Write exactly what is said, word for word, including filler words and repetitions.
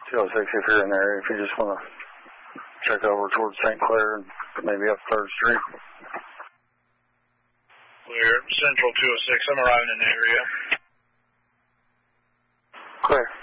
two oh six if you're in there, if you just want to check over towards Saint Clair and maybe up third Street. Clear. Central two oh six. I'm arriving in the area. Clear.